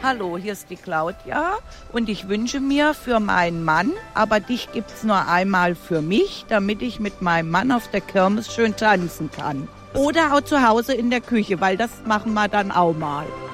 Hallo, hier ist die Claudia und ich wünsche mir für meinen Mann, aber dich gibt's nur einmal für mich, damit ich mit meinem Mann auf der Kirmes schön tanzen kann. Oder auch zu Hause in der Küche, weil das machen wir dann auch mal.